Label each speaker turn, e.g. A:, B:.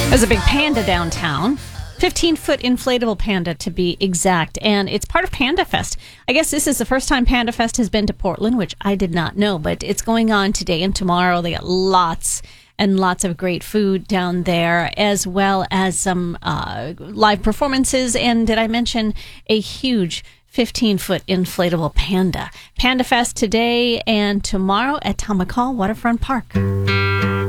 A: There's a big panda downtown. 15-foot inflatable panda to be exact, and it's part of Panda Fest. I guess this is the first time Panda Fest has been to Portland, which I did not know, but it's going on today and tomorrow. They got lots and lots of great food down there, as well as some live performances, and did I mention a huge 15-foot inflatable panda. Panda Fest today and tomorrow at Tom McCall Waterfront Park.